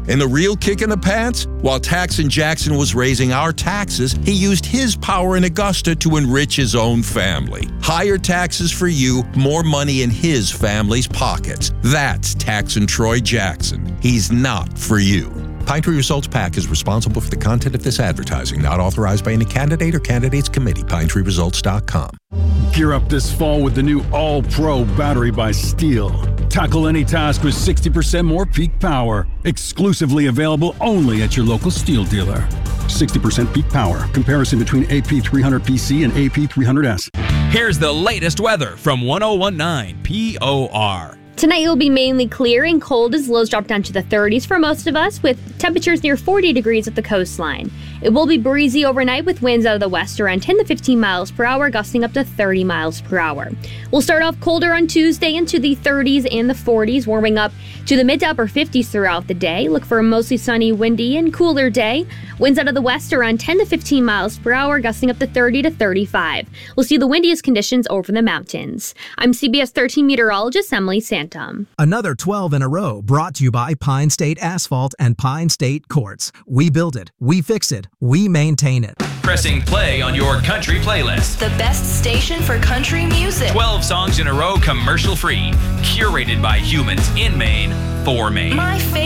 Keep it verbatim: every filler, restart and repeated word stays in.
And the real kick in the pants? While Taxon Jackson was raising our taxes, he used his power in Augusta to enrich his own family. Higher taxes for you, more money in his family's pockets. That's Taxon Troy Jackson. He's not for you. Pine Tree Results PAC is responsible for the content of this advertising, not authorized by any candidate or candidates committee. Pine Tree Results dot com. Gear up this fall with the new All-Pro battery by Steel. Tackle any task with sixty percent more peak power. Exclusively available only at your local Steel dealer. sixty percent peak power. Comparison between A P three hundred P C and A P three hundred S. Here's the latest weather from one oh one point nine P O R. Tonight it will be mainly clear and cold as lows drop down to the thirties for most of us, with temperatures near forty degrees at the coastline. It will be breezy overnight with winds out of the west around ten to fifteen miles per hour, gusting up to thirty miles per hour. We'll start off colder on Tuesday into the thirties and the forties, warming up to the mid to upper fifties throughout the day. Look for a mostly sunny, windy, and cooler day. Winds out of the west around ten to fifteen miles per hour, gusting up to thirty to thirty-five. We'll see the windiest conditions over the mountains. I'm C B S thirteen meteorologist Emily Santom. Another twelve in a row brought to you by Pine State Asphalt and Pine State Quartz. We build it, we fix it, we maintain it. Pressing play on your country playlist. The best station for country music. twelve songs in a row commercial free. Curated by humans in Maine for Maine. My favorite.